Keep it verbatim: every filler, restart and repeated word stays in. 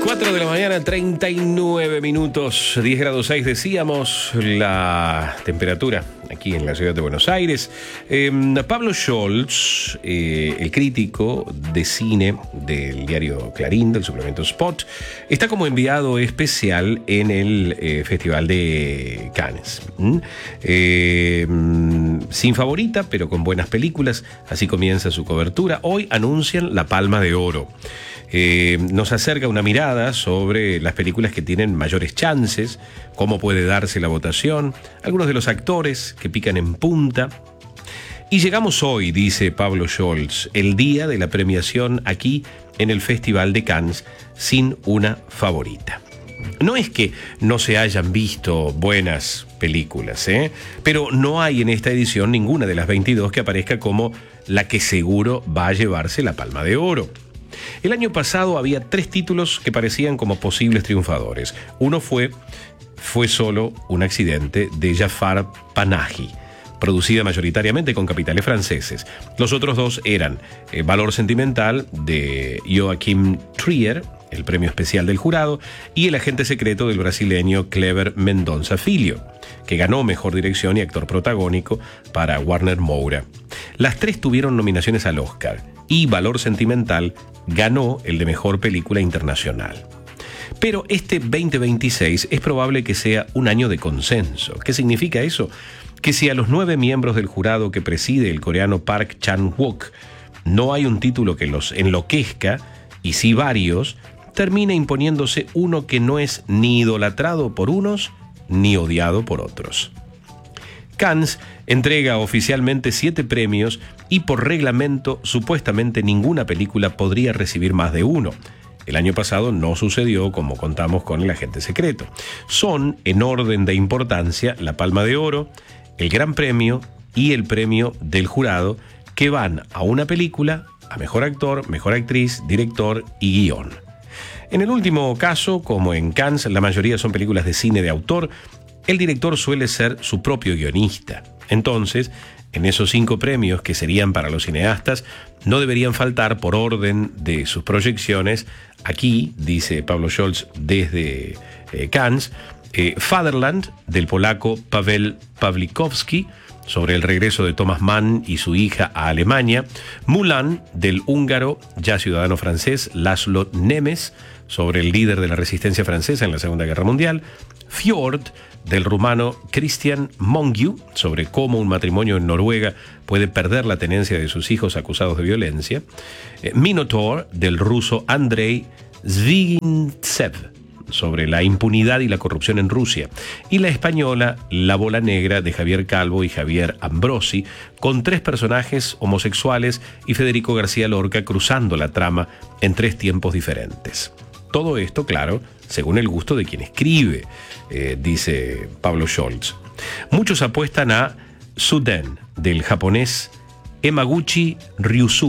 cuatro de la mañana, treinta y nueve minutos, diez grados seis decíamos la temperatura aquí en la ciudad de Buenos Aires. Eh, Pablo Scholz, eh, el crítico de cine del diario Clarín, del suplemento Spot, está como enviado especial en el eh, Festival de Cannes. ¿Mm? Eh, sin favorita, pero con buenas películas, así comienza su cobertura. Hoy anuncian la Palma de Oro. Eh, nos acerca una mirada sobre las películas que tienen mayores chances, cómo puede darse la votación, algunos de los actores que pican en punta. Y llegamos hoy, dice Pablo Scholz, el día de la premiación aquí en el Festival de Cannes, sin una favorita. No es que no se hayan visto buenas películas, ¿eh? Pero no hay en esta edición ninguna de las veintidós que aparezca como la que seguro va a llevarse la Palma de Oro. El año pasado había tres títulos que parecían como posibles triunfadores. Uno fue Fue solo un accidente, de Jafar Panahi, producida mayoritariamente con capitales franceses. Los otros dos eran eh, Valor Sentimental, de Joachim Trier, el premio especial del jurado, y El agente secreto del brasileño Kleber Mendonça Filho, que ganó Mejor Dirección y Actor Protagónico para Warner Moura. Las tres tuvieron nominaciones al Oscar, y Valor Sentimental ganó el de Mejor Película Internacional. Pero este veinte veintiséis es probable que sea un año de consenso. ¿Qué significa eso? Que si a los nueve miembros del jurado que preside el coreano Park Chan-wook no hay un título que los enloquezca, y sí varios, termina imponiéndose uno que no es ni idolatrado por unos ni odiado por otros. Cannes entrega oficialmente siete premios y por reglamento supuestamente ninguna película podría recibir más de uno. El año pasado no sucedió, como contamos con El agente secreto. Son, en orden de importancia, la Palma de Oro, el Gran Premio y el Premio del Jurado, que van a una película, a Mejor Actor, Mejor Actriz, Director y Guión. En el último caso, como en Cannes, la mayoría son películas de cine de autor. El director suele ser su propio guionista. Entonces, en esos cinco premios que serían para los cineastas, no deberían faltar, por orden de sus proyecciones, aquí, dice Pablo Scholz desde eh, Cannes, eh, Fatherland, del polaco Paweł Pawlikowski, sobre el regreso de Thomas Mann y su hija a Alemania; Mulan, del húngaro, ya ciudadano francés, Laszlo Nemes, sobre el líder de la resistencia francesa en la Segunda Guerra Mundial; Fjord, del rumano Christian Mongiu, sobre cómo un matrimonio en Noruega puede perder la tenencia de sus hijos acusados de violencia; eh, Minotaur, del ruso Andrei Zvigintsev, sobre la impunidad y la corrupción en Rusia; y la española La bola negra, de Javier Calvo y Javier Ambrosi, con tres personajes homosexuales y Federico García Lorca cruzando la trama en tres tiempos diferentes. Todo esto, claro, según el gusto de quien escribe, eh, dice Pablo Scholz. Muchos apuestan a Suden, del japonés Emaguchi Ryusuke,